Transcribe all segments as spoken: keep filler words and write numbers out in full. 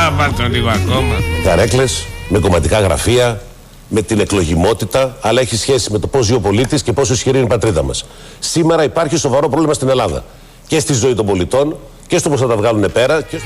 Α, βάλτε λίγο ακόμα. Καρέκλες, με κομματικά γραφεία, με την εκλογιμότητα, αλλά έχει σχέση με το πώς ζει ο πολίτης και πόσο ισχυρή είναι η πατρίδα μας. Σήμερα υπάρχει σοβαρό πρόβλημα στην Ελλάδα. Και στη ζωή των πολιτών και στο πώς θα τα βγάλουν πέρα. Και...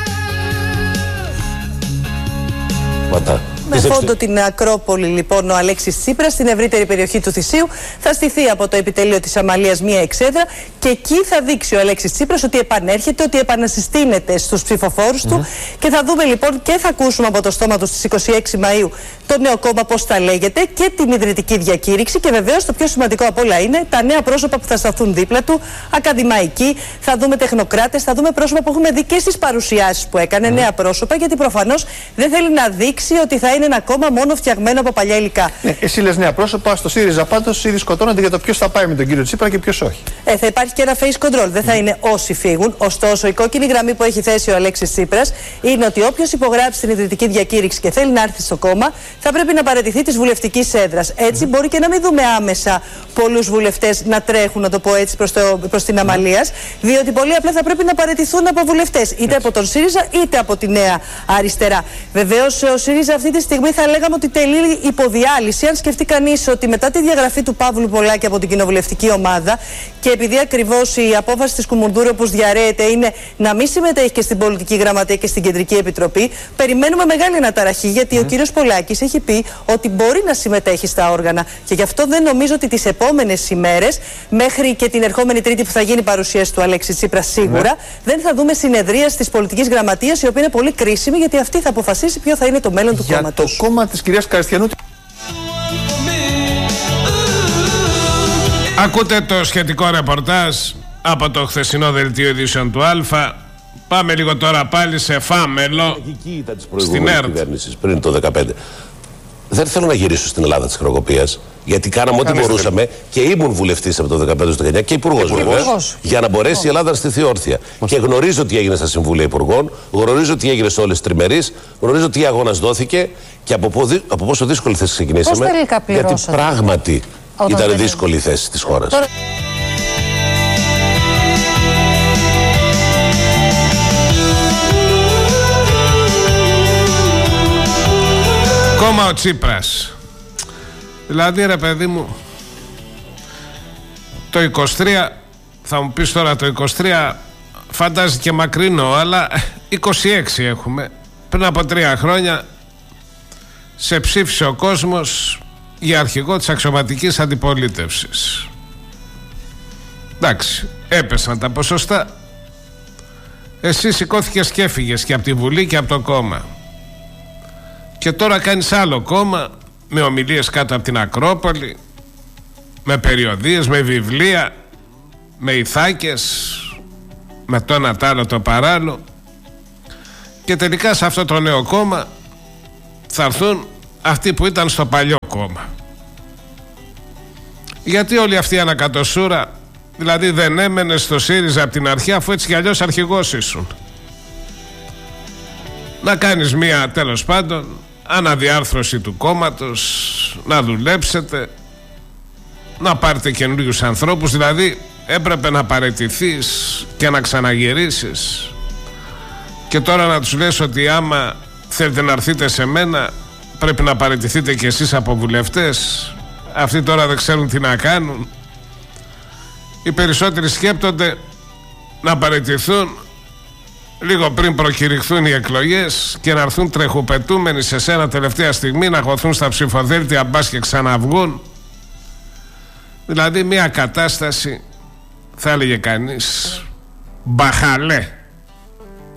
Ματά. Με φόντο την Ακρόπολη, λοιπόν, ο Αλέξης Τσίπρας, στην ευρύτερη περιοχή του Θησίου, θα στηθεί από το επιτελείο της Αμαλίας μία εξέδρα και εκεί θα δείξει ο Αλέξης Τσίπρας ότι επανέρχεται, ότι επανασυστήνεται στους ψηφοφόρους mm-hmm. του. Και θα δούμε λοιπόν και θα ακούσουμε από το στόμα του στις είκοσι έξι Μαΐου το νέο κόμμα πώς θα λέγεται και την ιδρυτική διακήρυξη. Και βεβαίως το πιο σημαντικό από όλα είναι τα νέα πρόσωπα που θα σταθούν δίπλα του, ακαδημαϊκοί, θα δούμε τεχνοκράτες, θα δούμε πρόσωπα που έχουμε δει και στις παρουσιάσεις που έκανε, mm-hmm. νέα πρόσωπα, γιατί προφανώς δεν θέλει να δείξει ότι θα είναι ένα κόμμα μόνο φτιαγμένο από παλιά υλικά. Ναι, εσύ λες νέα πρόσωπα, στο ΣΥΡΙΖΑ πάντως ήδη σκοτώνονται για το ποιος θα πάει με τον κύριο Τσίπρα και ποιος όχι. Ε, θα υπάρχει και ένα face control. Δεν θα είναι όσοι φύγουν. Ωστόσο, η κόκκινη γραμμή που έχει θέσει ο Αλέξης Τσίπρας είναι ότι όποιος υπογράψει την ιδρυτική διακήρυξη και θέλει να έρθει στο κόμμα, θα πρέπει να παραιτηθεί της βουλευτικής έδρας. Έτσι, mm. μπορεί και να μην δούμε άμεσα πολλούς βουλευτές να τρέχουν, να το πω έτσι, προς, το, προς την Αμαλίας, διότι πολύ απλά θα πρέπει να παραιτηθούν από βουλευτές, είτε από τον ΣΥΡΙΖΑ είτε από τη Νέα Αριστερά. Βεβαίως, ο ΣΥΡΙΖΑ αυτή τη στιγμή θα λέγαμε ότι τελεί υποδιάλυση, αν σκεφτεί κανείς ότι μετά τη διαγραφή του Παύλου Πολάκη από την κοινοβουλευτική ομάδα και επειδή ακριβώς η απόφαση της Κουμουνδούρου, όπως διαρρέεται, είναι να μην συμμετέχει και στην πολιτική γραμματεία και στην κεντρική επιτροπή, περιμένουμε μεγάλη αναταραχή, γιατί mm. ο κύριος Πολάκης έχει πει ότι μπορεί να συμμετέχει στα όργανα. Και γι' αυτό δεν νομίζω ότι τις επόμενες ημέρες, μέχρι και την ερχόμενη Τρίτη που θα γίνει παρουσίαση του Αλέξη Τσίπρα, σίγουρα mm. δεν θα δούμε συνεδρία της πολιτικής γραμματείας, η οποία είναι πολύ κρίσιμη, γιατί αυτή θα αποφασίσει ποιο θα είναι το μέλλον του κόμματος. Το κόμμα της κυρίας Καριστιανού. Ακούτε το σχετικό ρεπορτάζ από το χθεσινό δελτίο ειδήσεων του Α. Πάμε λίγο τώρα πάλι σε φάμελο στην ΕΡΤ. Πριν το δεκαπέντε. Δεν θέλω να γυρίσω στην Ελλάδα της χρεοκοπίας, γιατί κάναμε ό,τι μπορούσαμε και ήμουν βουλευτής από το δεκαπέντε στο δεκαεννιά και υπουργός βεβαίως, για να μπορέσει η Ελλάδα να στηθεί όρθια. Και γνωρίζω τι έγινε στα Συμβούλια Υπουργών, γνωρίζω τι έγινε σε όλες τις τριμερείς, γνωρίζω τι αγώνας δόθηκε και από, πο, από πόσο δύσκολη θέση ξεκινήσαμε. Γιατί πράγματι ήταν δύσκολη η θέση της χώρας. Τώρα... Κόμμα ο Τσίπρας. Δηλαδή, ρε παιδί μου, το είκοσι τρία, θα μου πεις τώρα το είκοσι τρία φαντάζει και μακρινό, αλλά είκοσι έξι έχουμε. Πριν από τρία χρόνια σε ψήφισε ο κόσμος για αρχηγό της αξιωματικής αντιπολίτευσης. Εντάξει, έπεσαν τα ποσοστά. Εσύ σηκώθηκες και έφυγες και από τη Βουλή και από το κόμμα. Και τώρα κάνεις άλλο κόμμα, με ομιλίες κάτω από την Ακρόπολη, με περιοδίες, με βιβλία, με ηθάκες, με το ένα τ' άλλο το παράλληλο. Και τελικά σε αυτό το νέο κόμμα θα έρθουν αυτοί που ήταν στο παλιό κόμμα. Γιατί όλη αυτή η ανακατοσούρα, δηλαδή δεν έμενε στο ΣΥΡΙΖΑ από την αρχή, αφού έτσι κι αλλιώς αρχηγός ήσουν. Να κάνεις μία, τέλος πάντων, αναδιάρθρωση του κόμματος, να δουλέψετε, να πάρετε καινούριους ανθρώπους. Δηλαδή έπρεπε να παραιτηθείς και να ξαναγυρίσεις. Και τώρα να τους λες ότι άμα θέλετε να έρθετε σε μένα, πρέπει να παραιτηθείτε κι εσείς από βουλευτές. Αυτοί τώρα δεν ξέρουν τι να κάνουν. Οι περισσότεροι σκέπτονται να παραιτηθούν λίγο πριν προκηρυχθούν οι εκλογές και να έρθουν τρεχοπετούμενοι σε σένα τελευταία στιγμή, να χωθούν στα ψηφοδέλτια, μπας και ξαναβγούν. Δηλαδή μια κατάσταση, θα έλεγε κανείς, μπαχαλέ.